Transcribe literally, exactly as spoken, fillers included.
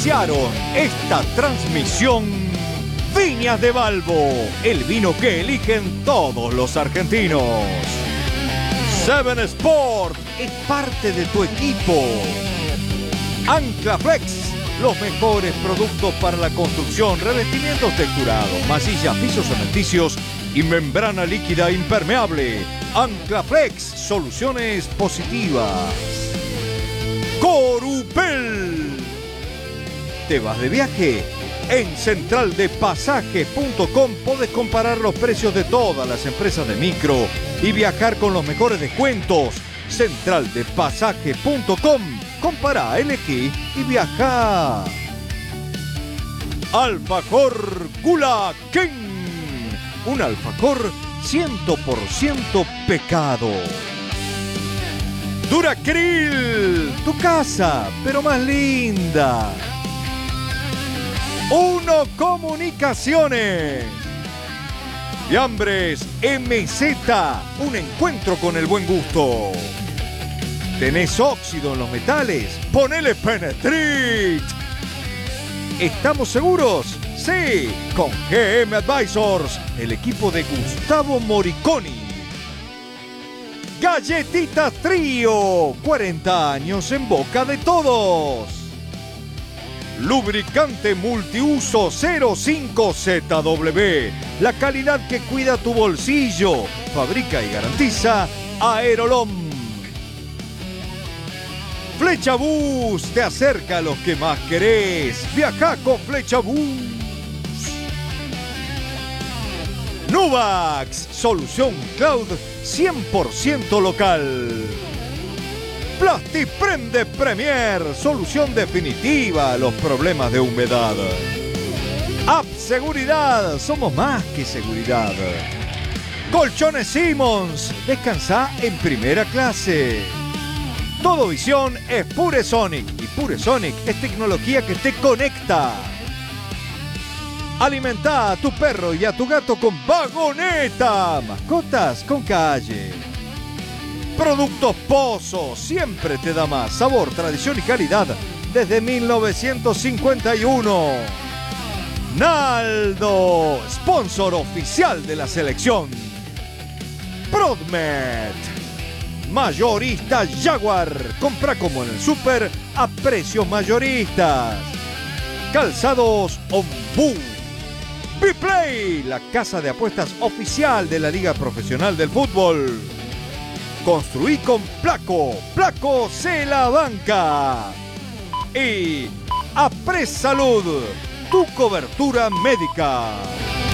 auspiciaron esta transmisión Viñas de Valvo, el vino que eligen todos los argentinos. Seven Sport es parte de tu equipo. Ancla Flex, los mejores productos para la construcción, revestimientos texturados, masillas, pisos cementicios y membrana líquida impermeable. Ancla Flex, soluciones positivas. Corupel. ¿Te vas de viaje? En central de pasajes punto com podés comparar los precios de todas las empresas de micro y viajar con los mejores descuentos. central de pasajes punto com. Compará, elegí y viajá. Alfajor Culaquén. Un alfajor cien por ciento pecado. Duracril, tu casa, pero más linda. Uno Comunicaciones. Fiambres M Z, un encuentro con el buen gusto. ¿Tenés óxido en los metales? ¡Ponele Penetrit! ¿Estamos seguros? Sí, con G M Advisors, el equipo de Gustavo Moriconi. Galletitas Trío, cuarenta años en boca de todos. Lubricante multiuso cero cinco Z W, la calidad que cuida tu bolsillo. Fabrica y garantiza Aerolom. Flecha Bus te acerca a los que más querés. Viaja con Flecha Bus. Nuvax, solución cloud cien por ciento local. Plastiprende Premier, solución definitiva a los problemas de humedad. App Seguridad, somos más que seguridad. Colchones Simmons, descansá en primera clase. Todo visión es PureSonic y PureSonic es tecnología que te conecta. Alimenta a tu perro y a tu gato con Vagoneta. Mascotas con Calle. Productos Pozo, siempre te da más sabor, tradición y calidad desde mil novecientos cincuenta y uno. Naldo, sponsor oficial de la selección. Prodmet, mayorista Jaguar, compra como en el súper a precios mayoristas. Calzados Ombú. Biplay, la casa de apuestas oficial de la Liga Profesional del Fútbol. Construí con Placo, Placo se la banca. Y Apres Salud, tu cobertura médica.